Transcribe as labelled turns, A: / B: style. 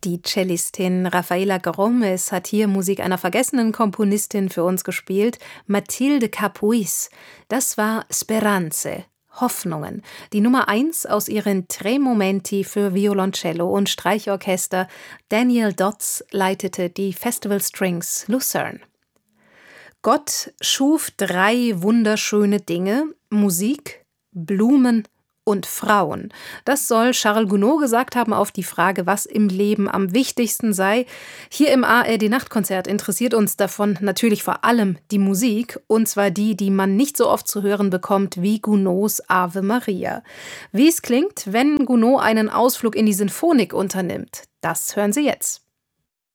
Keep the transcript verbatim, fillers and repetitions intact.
A: Die Cellistin Rafaela Gomez hat hier Musik einer vergessenen Komponistin für uns gespielt, Mathilde Capuis. Das war Speranze, Hoffnungen, die Nummer eins aus ihren Tre Momenti für Violoncello und Streichorchester. Daniel Dodds leitete die Festival Strings Lucerne. Gott schuf drei wunderschöne Dinge: Musik, Blumen und Frauen. Das soll Charles Gounod gesagt haben auf die Frage, was im Leben am wichtigsten sei. Hier im A R D-Nachtkonzert interessiert uns davon natürlich vor allem die Musik, und zwar die, die man nicht so oft zu hören bekommt wie Gounods Ave Maria. Wie es klingt, wenn Gounod einen Ausflug in die Sinfonik unternimmt, das hören Sie jetzt.